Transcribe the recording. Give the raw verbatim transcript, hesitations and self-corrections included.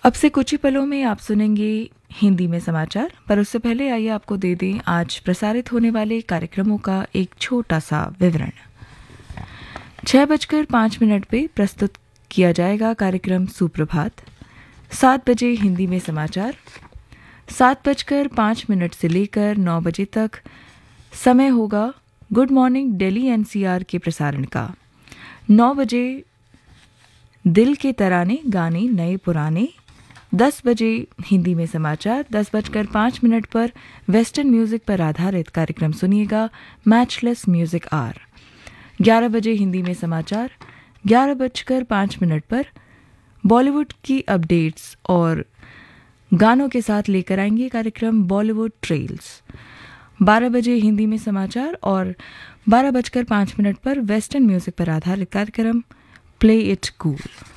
अब से कुछ ही पलों में आप सुनेंगे हिंदी में समाचार, पर उससे पहले आइए आपको दे दें आज प्रसारित होने वाले कार्यक्रमों का एक छोटा सा विवरण। छह बजकर पाँच मिनट पे प्रस्तुत किया जाएगा कार्यक्रम सुप्रभात। सात बजे हिंदी में समाचार। सात बजकर पाँच मिनट से लेकर नौ बजे तक समय होगा गुड मॉर्निंग दिल्ली एनसीआर के प्रसारण का। नौ बजे दिल के तराने गाने नए पुराने। दस बजे हिंदी में समाचार। दस बजकर पाँच मिनट पर वेस्टर्न म्यूजिक पर आधारित कार्यक्रम सुनिएगा मैचलेस म्यूजिक आर। ग्यारह बजे हिंदी में समाचार। ग्यारह बजकर पाँच मिनट पर बॉलीवुड की अपडेट्स और गानों के साथ लेकर आएंगे कार्यक्रम बॉलीवुड ट्रेल्स। बारह बजे हिंदी में समाचार और बारह बजकर पाँच मिनट पर वेस्टर्न म्यूजिक पर आधारित कार्यक्रम प्ले इट कूल।